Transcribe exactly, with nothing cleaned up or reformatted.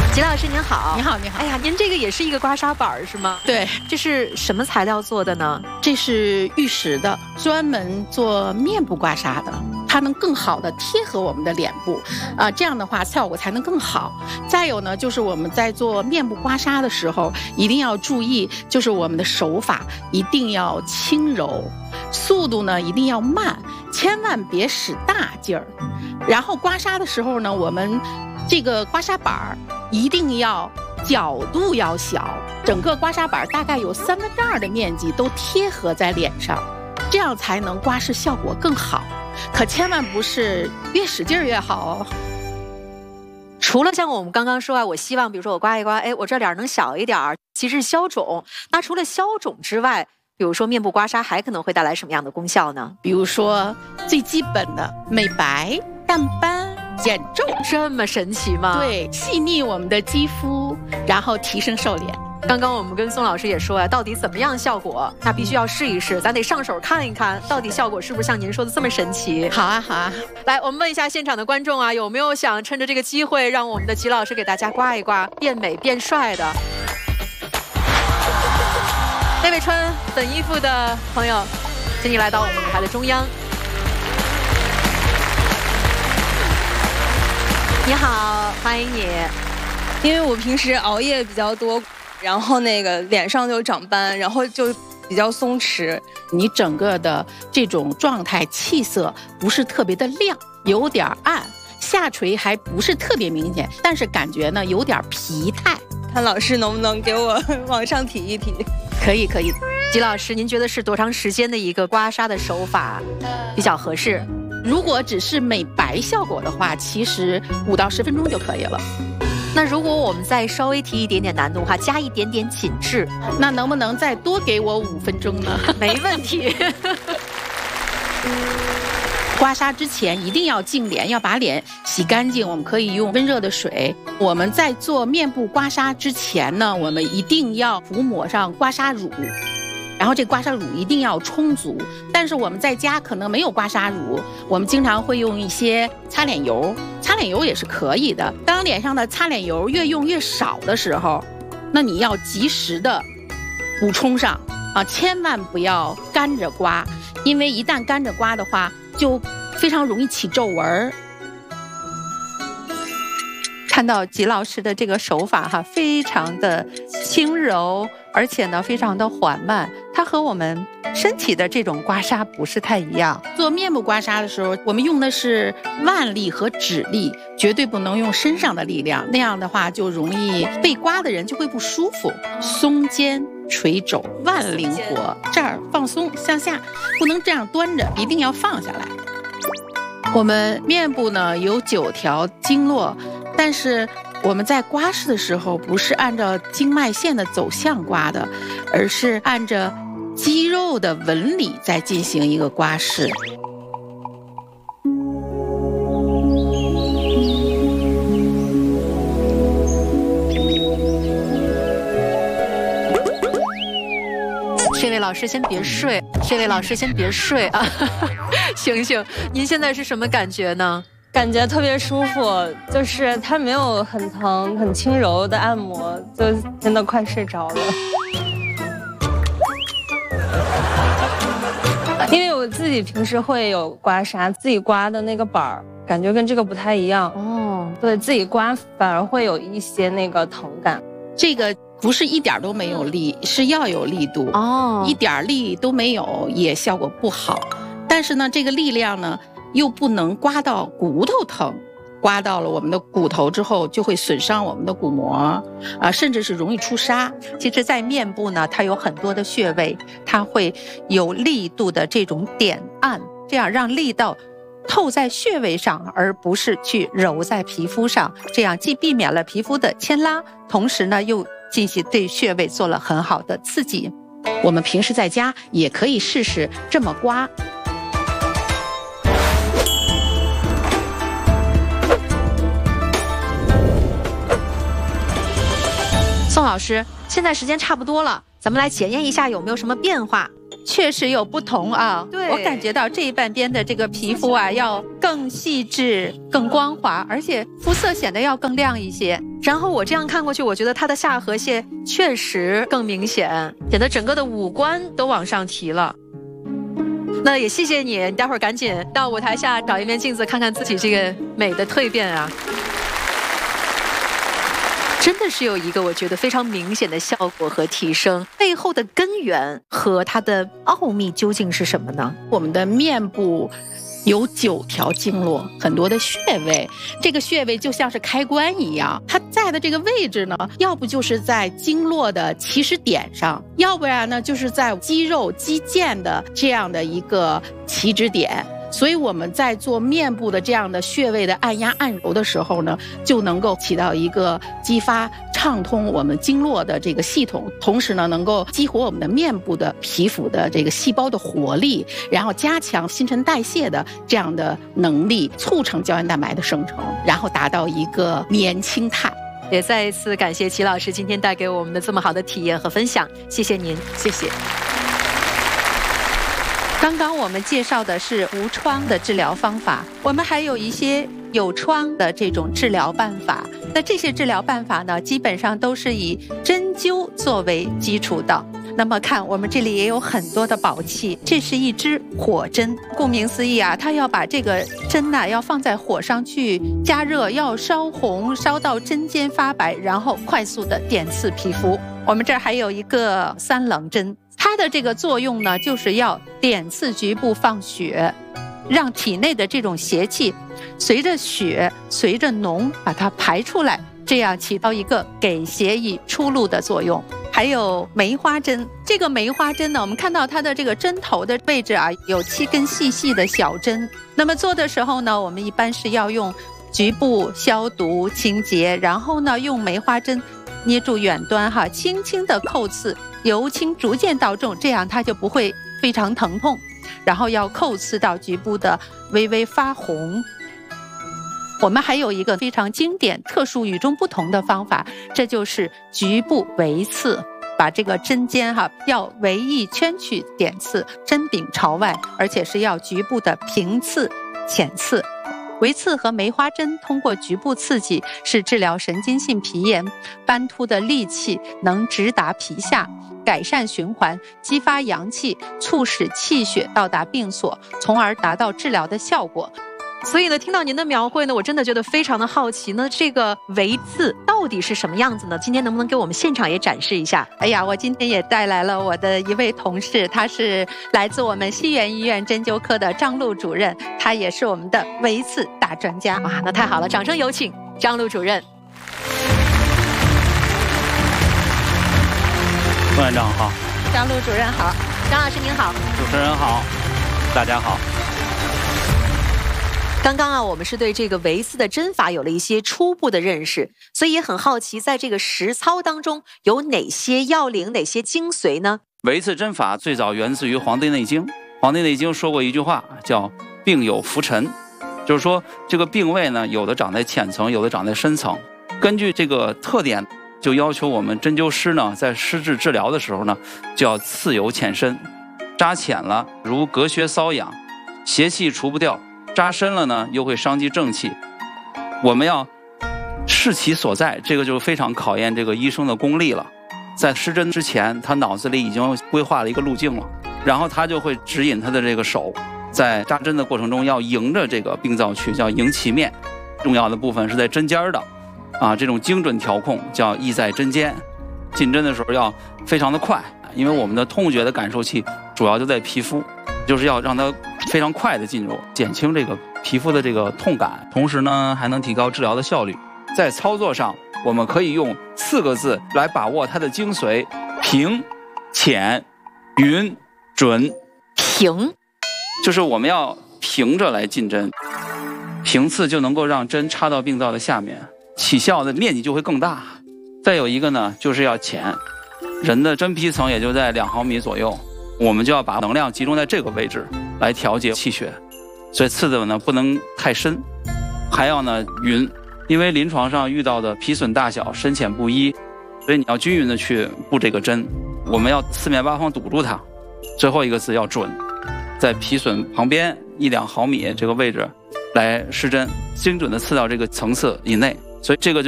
吉老师您好。 你好，你好。 哎呀，您这个也是一个刮痧板是吗？ 对， 这是什么材料做的呢？ 这是玉石的，专门做面部刮痧的，它能更好的贴合我们的脸部，啊、呃，这样的话效果才能更好。再有呢，就是我们在做面部刮痧的时候，一定要注意，就是我们的手法一定要轻柔，速度呢一定要慢，千万别使大劲儿。然后刮痧的时候呢，我们这个刮痧板儿一定要角度要小，整个刮痧板大概有三分之二的面积都贴合在脸上，这样才能刮拭效果更好。可千万不是越使劲越好哦。 除了像我们刚刚说啊，我希望比如说我刮一刮，哎，我这脸能小一点儿，其实是消肿。那除了消肿之外，比如说面部刮痧还可能会带来什么样的功效呢？ 比如说最基本的美白、淡斑、减皱， 这么神奇吗？ 对，细腻我们的肌肤，然后提升瘦脸。 刚刚我们跟宋老师也说呀、啊，到底怎么样效果？那必须要试一试，咱得上手看一看，到底效果是不是像您说的这么神奇？ 好啊，好啊。 来，我们问一下现场的观众啊，有没有想趁着这个机会，让我们的吉老师给大家刮一刮，变美变帅的？那位穿粉衣服的朋友，请你来到我们舞台的中央。你好，欢迎你。 因为我平时熬夜比较多，然后那个脸上就长斑，然后就比较松弛。 你整个的这种状态气色不是特别的亮，有点暗，下垂还不是特别明显，但是感觉呢有点疲态。 看老师能不能给我往上提一提？ 可以可以。 吉老师，您觉得是多长时间的一个刮痧的手法比较合适？ 如果只是美白效果的话，其实五到十分钟就可以了。 那如果我们再稍微提一点点难度的话，加一点点紧致， 那能不能再多给我五分钟呢？ 没问题。 刮痧之前一定要净脸，要把脸洗干净。我们可以用温热的水。我们在做面部刮痧之前呢，我们一定要涂抹上刮痧乳。然后这刮痧乳一定要充足，但是我们在家可能没有刮痧乳，我们经常会用一些擦脸油，擦脸油也是可以的。当脸上的擦脸油越用越少的时候，那你要及时的补充上啊，千万不要干着刮，因为一旦干着刮的话，就非常容易起皱纹。 看到吉老师的这个手法哈，非常的轻柔，而且呢非常的缓慢，它和我们身体的这种刮痧不是太一样。 做面部刮痧的时候，我们用的是腕力和指力，绝对不能用身上的力量，那样的话就容易被刮的人就会不舒服。松肩垂肘，腕灵活，这儿放松向下，不能这样端着，一定要放下来。我们面部呢有九条经络，但是我们在刮拭的时候不是按照经脉线的走向刮的，而是按照肌肉的纹理在进行一个刮拭。 这位老师先别睡，这位老师先别睡啊，醒醒！您现在是什么感觉呢？ 感觉特别舒服，就是它没有很疼，很轻柔的按摩，就真的快睡着了。因为我自己平时会有刮痧，自己刮的那个板儿，感觉跟这个不太一样。哦，对自己刮反而会有一些那个疼感。 这个不是一点都没有力，是要有力度哦，一点力都没有也效果不好。但是呢，这个力量呢又不能刮到骨头疼，刮到了我们的骨头之后就会损伤我们的骨膜啊，甚至是容易出痧。 其实在面部呢，它有很多的穴位，它会有力度的这种点按，这样让力道透在穴位上，而不是去揉在皮肤上，这样既避免了皮肤的牵拉，同时呢又进行对穴位做了很好的刺激。 我们平时在家也可以试试这么刮。 宋老师，现在时间差不多了，咱们来检验一下有没有什么变化。 确实有不同啊。 对， 我感觉到这一半边的这个皮肤啊，要更细致、更光滑，而且肤色显得要更亮一些。 然后我这样看过去，我觉得它的下颌线确实更明显，显得整个的五官都往上提了。那也谢谢你，你待会儿赶紧到舞台下找一面镜子，看看自己这个美的蜕变啊！真的是有一个我觉得非常明显的效果和提升，背后的根源和它的奥秘究竟是什么呢？ 我们的面部有九条经络，很多的穴位，这个穴位就像是开关一样，它在的这个位置呢，要不就是在经络的起始点上，要不然呢就是在肌肉肌腱的这样的一个起止点。所以我们在做面部的这样的穴位的按压按揉的时候呢，就能够起到一个激发畅通我们经络的这个系统，同时呢能够激活我们的面部的皮肤的这个细胞的活力，然后加强新陈代谢的这样的能力，促成胶原蛋白的生成，然后达到一个年轻态。 也再一次感谢齐老师今天带给我们的这么好的体验和分享，谢谢您， 谢谢。 刚刚我们介绍的是无创的治疗方法，我们还有一些有创的这种治疗办法。那这些治疗办法呢，基本上都是以针灸作为基础的。那么看我们这里也有很多的宝器，这是一支火针。顾名思义啊，它要把这个针呢要放在火上去加热，要烧红，烧到针尖发白，然后快速的点刺皮肤。我们这儿还有一个三棱针，它的这个作用呢，就是要点刺局部放血，让体内的这种邪气随着血随着脓把它排出来，这样起到一个给血以出路的作用。还有梅花针，这个梅花针呢，我们看到它的这个针头的位置啊，有七根细细的小针。那么做的时候呢，我们一般是要用局部消毒清洁，然后呢用梅花针捏住远端哈，轻轻的扣刺，由轻逐渐到重，这样它就不会非常疼痛。然后要扣刺到局部的微微发红。我们还有一个非常经典、特殊、与众不同的方法，这就是局部围刺。把这个针尖哈要围一圈去点刺，针柄朝外，而且是要局部的平刺、浅刺。围刺和梅花针通过局部刺激，是治疗神经性皮炎、斑秃的利器，能直达皮下，改善循环，激发阳气，促使气血到达病所，从而达到治疗的效果。 所以呢，听到您的描绘呢，我真的觉得非常的好奇呢，这个围刺到底是什么样子呢？今天能不能给我们现场也展示一下？ 哎呀，我今天也带来了我的一位同事，他是来自我们西园医院针灸科的张璐主任，他也是我们的围刺大专家。 哇，那太好了，掌声有请张璐主任。 副院长好， 张璐主任好， 张老师您好， 主持人好，大家好。 刚刚啊，我们是对这个围刺的针法有了一些初步的认识，所以也很好奇，在这个实操当中有哪些要领、哪些精髓呢？ 围刺针法最早源自于《黄帝内经》，《黄帝内经》说过一句话，叫“病有浮沉”，就是说这个病位呢，有的长在浅层，有的长在深层。根据这个特点，就要求我们针灸师呢，在施治治疗的时候呢，就要刺有浅深，扎浅了如隔靴搔痒，邪气除不掉。扎深了呢，又会伤及正气。我们要视其所在，这个就非常考验这个医生的功力了。在施针之前，他脑子里已经规划了一个路径了，然后他就会指引他的这个手，在扎针的过程中要迎着这个病灶区，叫迎其面。重要的部分是在针尖的，啊，这种精准调控叫意在针尖。进针的时候要非常的快，因为我们的痛觉的感受器主要就在皮肤。就是要让它非常快的进入，减轻这个皮肤的这个痛感，同时呢还能提高治疗的效率。在操作上，我们可以用四个字来把握它的精髓：平、浅、匀、准。 平， 就是我们要平着来进针，平刺就能够让针插到病灶的下面，起效的面积就会更大。再有一个呢，就是要浅，人的真皮层也就在两毫米左右。我们就要把能量集中在这个位置来调节气血，所以刺的呢不能太深，还要呢匀，因为临床上遇到的皮损大小深浅不一，所以你要均匀的去布这个针，我们要四面八方堵住它， 最后一个字要准，在皮损旁边一两毫米这个位置来施针，精准的刺到这个层次以内。所以这个就